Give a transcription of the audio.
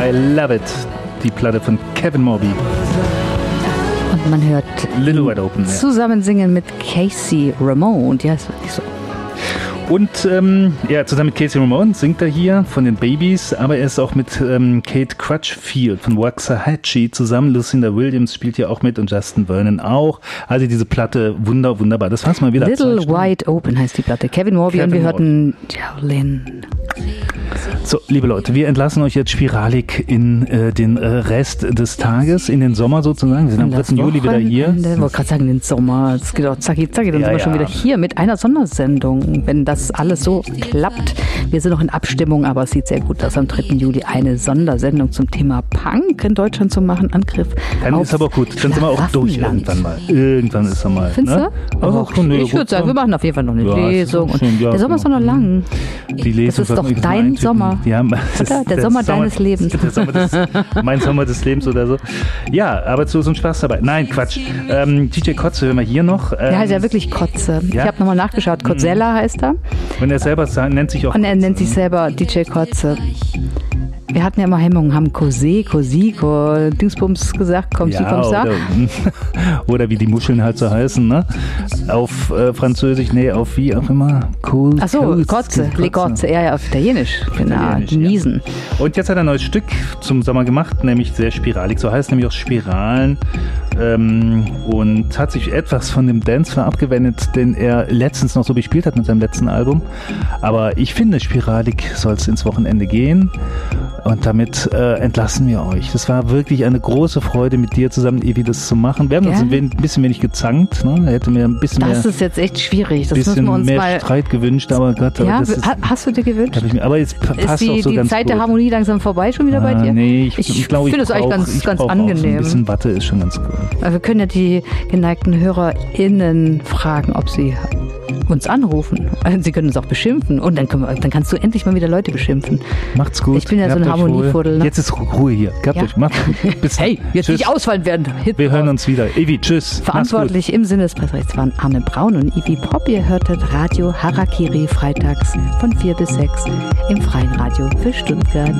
I Love It, die Platte von Kevin Morby. Und man hört Little Wide Open. Zusammen singen mit Casey Ramone. Ja, ist wirklich so. Und zusammen mit Casey Ramone singt er hier von den Babies, aber er ist auch mit Kate Crutchfield von Waxahachie zusammen. Lucinda Williams spielt hier auch mit und Justin Vernon auch. Also diese Platte wunderbar. Das war's mal wieder. Little Wide Open heißt die Platte. Kevin Morby und wir hörten Jolene. So, liebe Leute, wir entlassen euch jetzt spiralig in den Rest des Tages, in den Sommer sozusagen. Wir sind am 3. Juli wieder hier. Ich wollte gerade sagen, den Sommer. Es geht auch zacki, dann sind wir schon wieder hier mit einer Sondersendung. Wenn das alles so klappt. Wir sind noch in Abstimmung, aber es sieht sehr gut aus, am 3. Juli eine Sondersendung zum Thema Punk in Deutschland zu machen. Angriff. Dann ist aber gut. Dann sind wir auch durch irgendwann mal. Irgendwann ist er mal. Findest du? Also ich würde sagen, wir machen auf jeden Fall noch eine Lesung. Und der Sommer ist noch lang. Die Lesung das ist doch dein Sommer. Ja, der Sommer deines Lebens. Mein Sommer des Lebens oder so. Ja, aber so ein Spaß dabei. Nein, Quatsch. DJ Kotze hören wir hier noch. Der heißt ja wirklich Kotze. Ja? Ich habe nochmal nachgeschaut. Kotzella heißt er. Und er selber nennt sich auch Und er nennt sich selber DJ Kotze. Wir hatten ja immer Hemmungen, haben Cosiko, Dingsbums gesagt, kommst du. Oder wie die Muscheln halt so heißen, ne? Auf Französisch, auf wie auch immer. Cool. Achso, Kotze, Le Kotze, ja, auf Italienisch. Genau, Niesen. Ja. Und jetzt hat er ein neues Stück zum Sommer gemacht, nämlich sehr spiralig, so heißt nämlich auch Spiralen. Und hat sich etwas von dem Dancefloor abgewendet, den er letztens noch so gespielt hat mit seinem letzten Album. Aber ich finde, spiralig soll es ins Wochenende gehen. Und damit entlassen wir euch. Das war wirklich eine große Freude, mit dir zusammen, Evi, das zu machen. Wir haben uns ein bisschen wenig gezankt. Ne? Da hätte mir ein bisschen mehr. Das ist jetzt echt schwierig. Das müssen wir uns mehr mal Streit gewünscht, aber Gott. Ja, aber das hast du dir gewünscht? Aber jetzt passt ist auch so die ganz Zeit gut. Der Harmonie langsam vorbei schon wieder bei dir? Nee, ich glaube, finde es eigentlich ganz angenehm. So ein bisschen Watte ist schon ganz gut. Wir können ja die geneigten HörerInnen fragen, ob sie uns anrufen. Sie können uns auch beschimpfen. Und dann kannst du endlich mal wieder Leute beschimpfen. Macht's gut. Ich bin ja so ein Harmonieviertel. Ne? Jetzt ist Ruhe hier. Gehabt euch. Macht's gut. Bis hey, jetzt nicht ausfallen werden. Wir hören uns wieder. Evi, tschüss. Verantwortlich im Sinne des Pressrechts waren Arne Braun und Evi Popp. Ihr hörtet Radio Harakiri freitags von 4 bis 6 im Freien Radio für Stuttgart.